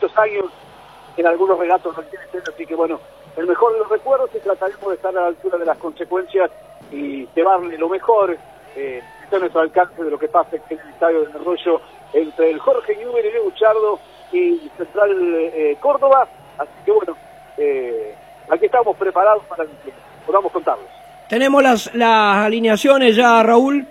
muchos años en algunos relatos recientes, así que bueno, el mejor de los recuerdos, y trataremos de estar a la altura de las consecuencias y llevarle lo mejor, está a nuestro alcance, de lo que pasa en el Estadio del Arroyo entre el Jorge Newbery de Buchardo y Central Córdoba, así que bueno, aquí estamos preparados para que podamos contarles. ¿Tenemos las alineaciones ya, Raúl?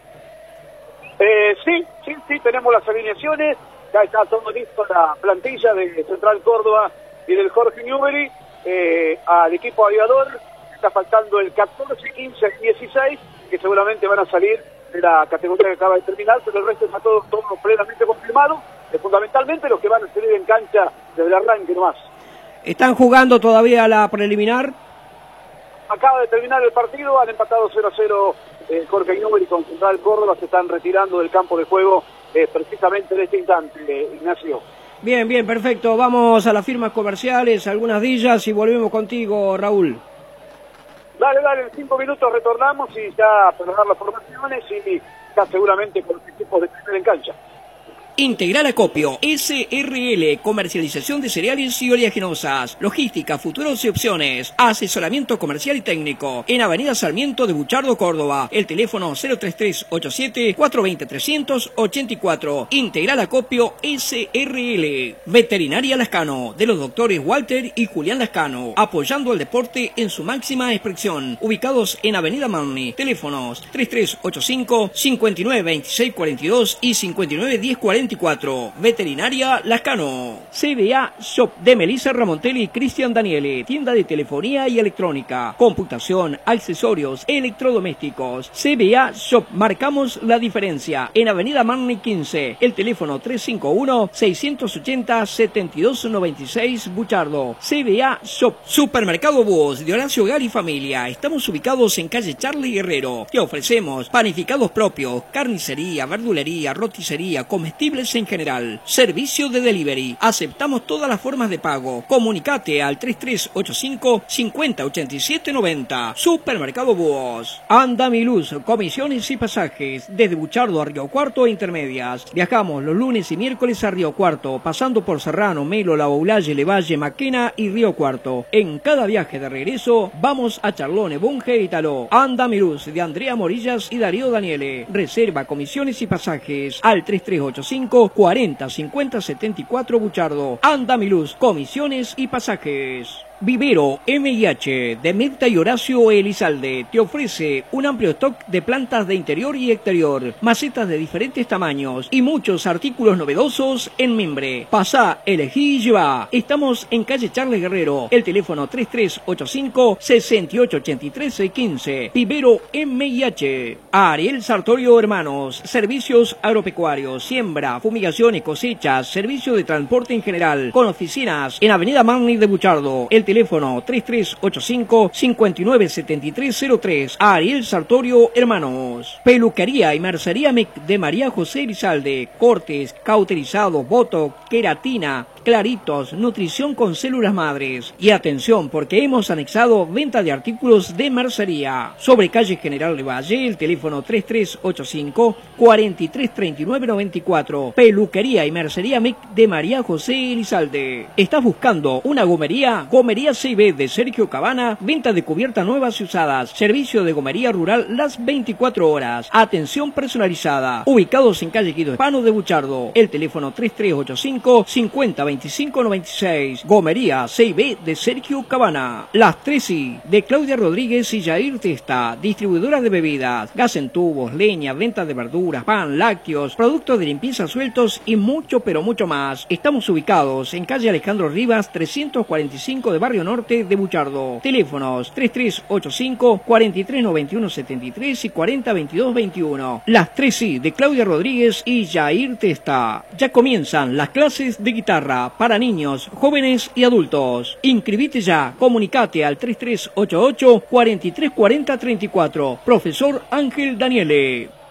Sí, tenemos las alineaciones, ya está todo listo, la plantilla de Central Córdoba y del Jorge Newbery. Al equipo aviador está faltando el 14, 15 y 16, que seguramente van a salir de la categoría que acaba de terminar, pero el resto está todo plenamente confirmado, fundamentalmente los que van a salir en cancha desde el arranque nomás. ¿Están jugando todavía la preliminar? Acaba de terminar el partido, han empatado 0-0 Jorge Newbery con Central Córdoba, se están retirando del campo de juego precisamente en este instante, Ignacio. Bien, perfecto. Vamos a las firmas comerciales, algunas de ellas, y volvemos contigo, Raúl. Dale, en 5 minutos retornamos y ya para dar las formaciones y ya seguramente con los equipos de primer en cancha. Integral Acopio, SRL, comercialización de cereales y oleaginosas, logística, futuros y opciones, asesoramiento comercial y técnico, en Avenida Sarmiento de Buchardo, Córdoba, el teléfono 03387-420-384, Integral Acopio, SRL, Veterinaria Lascano, de los doctores Walter y Julián Lascano, apoyando el deporte en su máxima expresión, ubicados en Avenida Marni, teléfonos 3385-592642 y 591040. Veterinaria Lascano. CBA Shop de Melissa Ramontelli y Cristian Daniele. Tienda de telefonía y electrónica, computación, accesorios, electrodomésticos. CBA Shop. Marcamos la diferencia. En Avenida Marni 15. El teléfono 351-680-7296 Buchardo. CBA Shop. Supermercado Búhos de Horacio Hogar y Familia. Estamos ubicados en calle Charlie Guerrero. Te ofrecemos panificados propios, carnicería, verdulería, roticería, comestibles en general. Servicio de delivery. Aceptamos todas las formas de pago. Comunicate al 3385-508790. Supermercado Búhos. Andamiluz, comisiones y pasajes. Desde Buchardo a Río Cuarto e Intermedias. Viajamos los lunes y miércoles a Río Cuarto, pasando por Serrano, Melo, La Boulaye, Levalle, Maquena y Río Cuarto. En cada viaje de regreso, vamos a Charlone, Bunge y Taló. Andamiluz, de Andrea Morillas y Darío Daniele. Reserva, comisiones y pasajes al 3385 40 50 74 Buchardo. Andamiluz, comisiones y pasajes. Vivero MIH de Mirta y Horacio Elizalde te ofrece un amplio stock de plantas de interior y exterior, macetas de diferentes tamaños y muchos artículos novedosos en mimbre. Pasá, elegí y llevá. Estamos en calle Charles Guerrero, el teléfono 3385-6883-15. Vivero MIH. Ariel Sartorio Hermanos, servicios agropecuarios, siembra, fumigaciones, cosechas, servicio de transporte en general, con oficinas en Avenida Marni de Buchardo. El teléfono 3385-597303. Ariel Sartorio Hermanos. Peluquería y mercería de María José Elizalde. Cortes, cauterizados, botox, queratina, claritos, nutrición con células madres. Y atención, porque hemos anexado venta de artículos de mercería. Sobre calle General Levalle, el teléfono 3385-433994. Peluquería y mercería de María José Elizalde. ¿Estás buscando una gomería? Gomería CB de Sergio Cabana, venta de cubiertas nuevas y usadas, servicio de gomería rural las 24 horas, atención personalizada, ubicados en calle Guido Hispano de Buchardo, el teléfono 3385-502596, gomería CB de Sergio Cabana. Las 3I de Claudia Rodríguez y Jair Testa, distribuidora de bebidas, gas en tubos, leña, venta de verduras, pan, lácteos, productos de limpieza sueltos y mucho pero mucho más. Estamos ubicados en calle Alejandro Rivas 345 de Barrio Norte de Buchardo. Teléfonos 3385-439173 y 402221. Las 3I de Claudia Rodríguez y Jair Testa. Ya comienzan las clases de guitarra para niños, jóvenes y adultos. Inscribite ya. Comunicate al 3388-434034. Profesor Ángel Daniele.